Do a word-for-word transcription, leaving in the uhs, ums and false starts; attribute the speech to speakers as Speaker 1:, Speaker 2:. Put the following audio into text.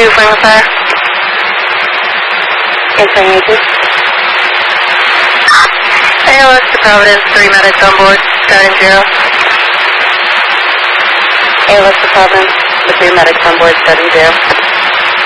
Speaker 1: two, Franklin Fire. Answering agent. A L S to Providence, three medics on board, starting zero. A L S to Providence, the three medics on board, starting zero.